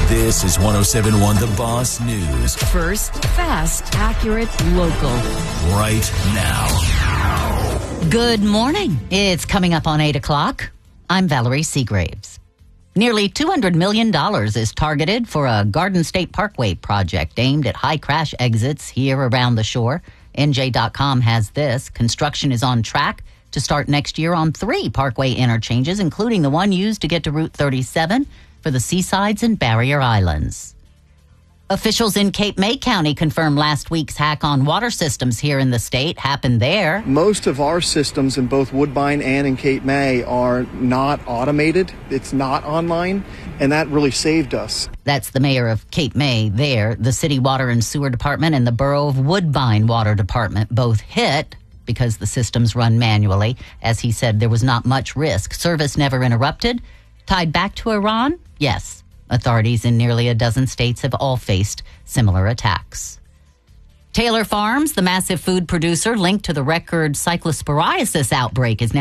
This is 107.1 The Boss News. First, fast, accurate, local. Right now. Good morning. It's coming up on 8 o'clock. I'm Valerie Seagraves. Nearly $200 million is targeted for a Garden State Parkway project aimed at high crash exits here around the shore. NJ.com has this. Construction is on track to start next year on 3 parkway interchanges, including the one used to get to Route 37 for the Seasides and Barrier Islands. Officials in Cape May County confirmed last week's hack on water systems here in the state happened there. Most of our systems in both Woodbine and in Cape May are not automated. It's not online, and that really saved us. That's the mayor of Cape May there. The city water and sewer department and the borough of Woodbine water department both hit because the systems run manually. As he said, there was not much risk. Service never interrupted. Tied back to Iran? Yes. Authorities in nearly a dozen states have all faced similar attacks. Taylor Farms, the massive food producer linked to the record cyclosporiasis outbreak, is now